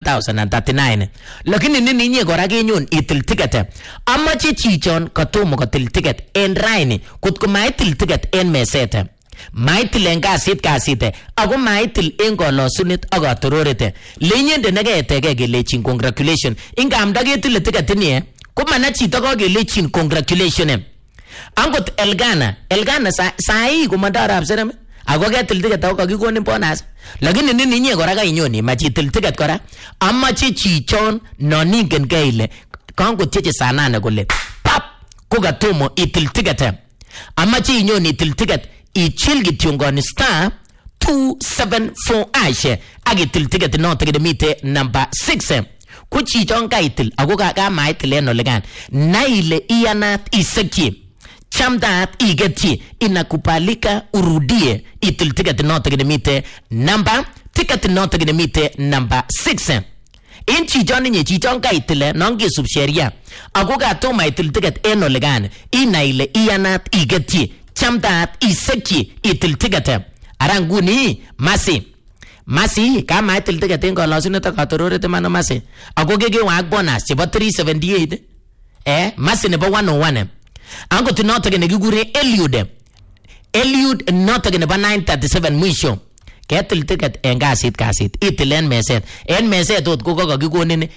38,039. Lakini nini nye kora kenyon itil ticket. Amache chichon katomo kotil ticket en raini kutko maitil ticket en meset. Maitil en kasit ako maitil en kolosunet ak katororet. Lenyende neketeke kelechin congratulation. Ingamda ketile ticket ni ko mana chito kelechin congratulation. Angot Elgana sai kumandarab serem ako ketil ticket ako kakikonin bonus. Lakini nini nye kora kainyoni machitil ticket kora. Amache chichon noningen keile kangot cheche sanane kole pap ko katomo itil ticket. Amache inyoni itil ticket ichil kityongoni star 274 ashe agitil ticket noto kidemite number 6. Kuchichon kaitil ako maitil en olegan naile iyanat isekyi chamdat igetyi inakubalika urudie itil ticket noto kidemite number 6. In chichon nye chichon kaitile nongisub sheria ako katoma itil ticket en olegan inaile iyanat igetyi chamdat isekyi itil ticket. Aranguni Masi kama itil ticket en kolosunet ak katororet mano Masi ako kekewak bonus chebo 378 Masi nebo 101 angot noto nekikure Eliud noto nebo 937 mwisho ketil ticket en kasit itil en meset ot koko kakikonin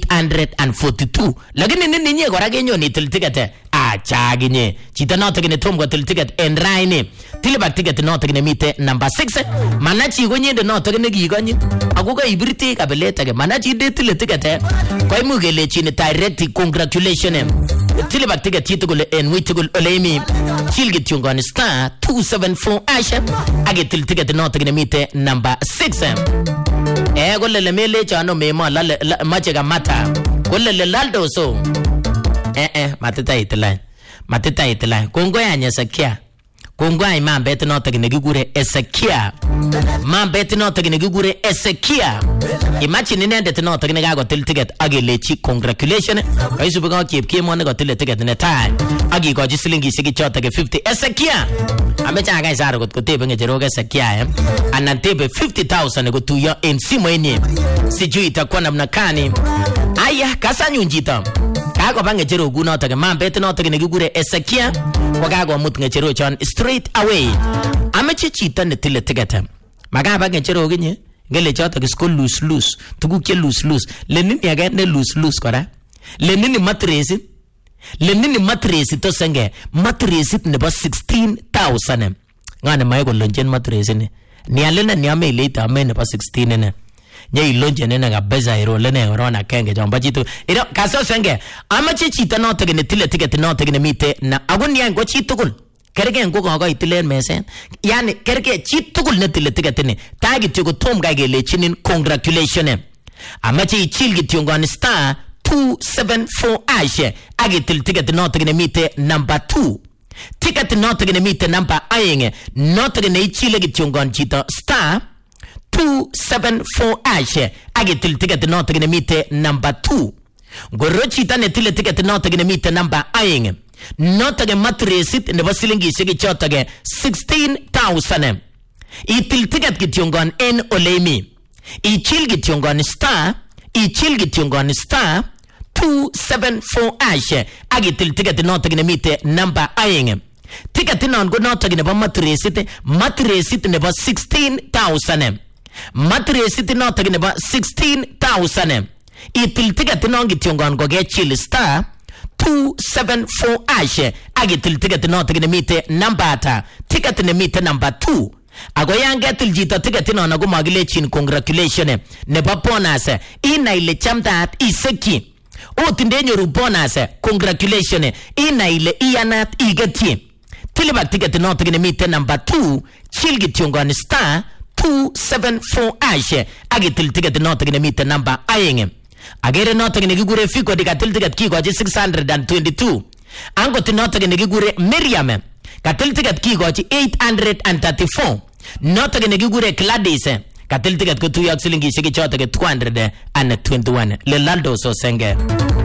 842. Lakini nini nye kora kenyon itil ticket achaginye chito noto kene tom kotil ticket en raini tiliba ticket noto kene mite number 6 manachi konyende noto kene kikonyit ako kaibirti kabilet age manachi de tile ticket koimu kelechin direct congratulation tiliba ticket chito kole en wichugul olemi chil kityongoni star 274 asha agetil ticket noto kene mite number 6 kole le mele chano memo mache kamata kole le laldo so matita itilan kongo ya nyesakia kongo ya mambet noto kinekigure Ezekia mambet noto kinekigure Ezekia imagine nende noto kinekago til ticket agelechi congratulation kaisubu ko kiepkemo ne kotil ticket ne tai agikoji silingishek choto ke 50 Ezekia amecha ga isaro kot kotebe ngejeroge Ezekia anan tebe 50,000 kotuyo en simo enye sijui itakuwa namna gani. Aya kasanyun jito kako ba ngejero gunoto ke mambet noto kinekigure Ezekia wakago mut ngejero chon straight away ameche chito ne tile ticket magaba ngejero ginye ngele choto ke school loose tuguk che loose lenini age ne loose kora lenini mattress to senge mattress nebo 16,000 ngane mai ko lonjen mattress ni alena ni ame later ame nebo 16 ne nye ilonje nene kabeza iro lene orona kenge jomba jitu iro kaso senge amache chito noto kene tile ticket noto kene mite na agun yan go chitukul kerge ngo ko itilen mesen yani kerge chitukul ne tile ticket ni tagi tiko tom ga gelechinin congratulation amache ichil kityongoni star 274 ashe agitil ticket noto kene mite number 2 ticket noto kene mite number ayenge noto kene ichile kityongon chito star 274 ashe agitil ticket noto kene mite number 2 goro chita ne tile ticket noto kene mite number ayenge noto ke matresit nebo silingishek choto ke 16,000 itil ticket kityongon en olemi ichil kityongon star 274 ashe agitil ticket noto kene mite number ayenge ticket non go noto nebo matresit nebo 16,000 matresit noto nebo 16,000 itil ticket non kityongon go ge chil star 274 ashe agitil ticket noto kene mite number ata ticket ne mite number 2 ago yangetil jito ticket non go magilechin congratulation nebo bonus ina ile chamtat isekyi otinde nyoru bonus congratulation ina ile iyanat igetyi tiliba ticket noto kene mite number 2 chil kityongoni star 274 ashe agitil ticket noto kene mite number ayenge agere noto kene kigure fiko dikatil ticket kikoji 622 angot noto kene kigure Miriam katil ticket kikoji 834 noto kene kigure Gladys katil ticket ko 2 silingishek choto ke 221 le laldo so senge